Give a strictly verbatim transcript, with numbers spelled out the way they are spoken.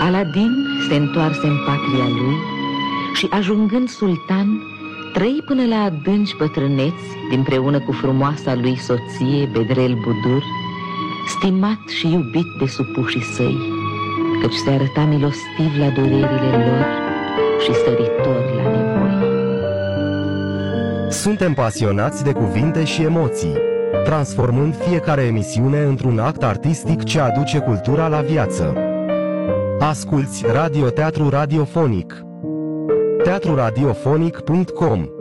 Aladin se întoarse în patria lui și, ajungând sultan, trăi până la adânci bătrâneți dinpreună cu frumoasa lui soție Bedrel Budur, stimat și iubit de supușii săi, căci se arăta milostiv la durerile lor și săritor la nevoi. Suntem pasionați de cuvinte și emoții, transformând fiecare emisiune într-un act artistic ce aduce cultura la viață. Asculți Radioteatru Radiofonic. teatru radiofonic punct com